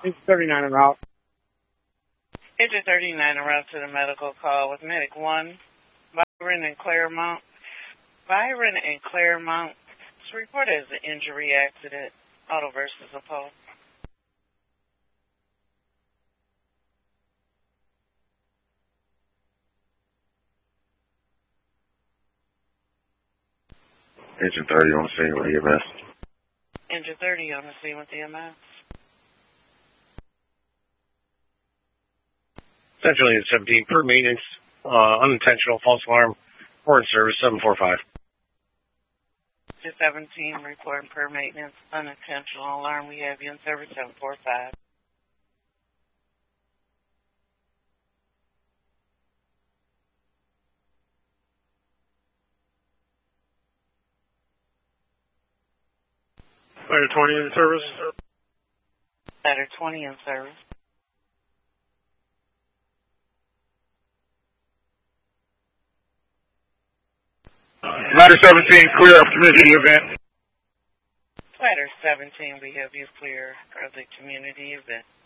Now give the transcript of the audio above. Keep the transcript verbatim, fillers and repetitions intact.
It's thirty-nine en route. Agent thirty-nine en route to the medical call with Medic one. Byron and Claremont. Byron and Claremont. It's reported as an injury accident. Auto versus a pole. Engine thirty on the scene with E M S. Engine thirty on the scene with E M S. Central Unit seventeen, per maintenance, uh, unintentional false alarm, report service seven four five. Engine seventeen, report per maintenance, unintentional alarm. We have you in service seven four five. Ladder twenty in service. Ladder twenty in service. Ladder seventeen, clear of community event. Ladder seventeen, we have you clear of the community event.